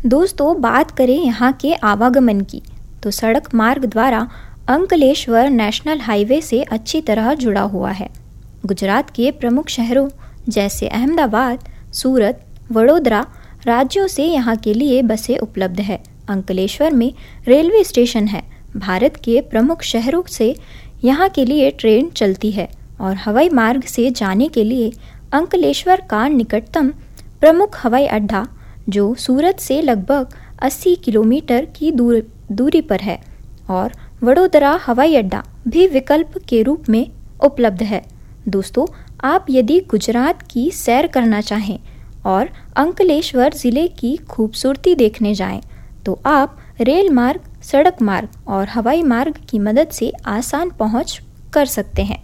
दोस्तों, बात करें यहाँ के आवागमन की, तो सड़क मार्ग द्वारा अंकलेश्वर नेशनल हाईवे से अच्छी तरह जुड़ा हुआ है। गुजरात के प्रमुख शहरों जैसे अहमदाबाद, सूरत, वडोदरा राज्यों से यहाँ के लिए बसें उपलब्ध है। अंकलेश्वर में रेलवे स्टेशन है। भारत के प्रमुख शहरों से यहाँ के लिए ट्रेन चलती है और हवाई मार्ग से जाने के लिए अंकलेश्वर का निकटतम प्रमुख हवाई अड्डा, जो सूरत से लगभग 80 किलोमीटर की दूरी पर है, और वडोदरा हवाई अड्डा भी विकल्प के रूप में उपलब्ध है। दोस्तों, आप यदि गुजरात की सैर करना चाहें और अंकलेश्वर ज़िले की खूबसूरती देखने जाएं, तो आप रेल मार्ग, सड़क मार्ग और हवाई मार्ग की मदद से आसान पहुंच कर सकते हैं।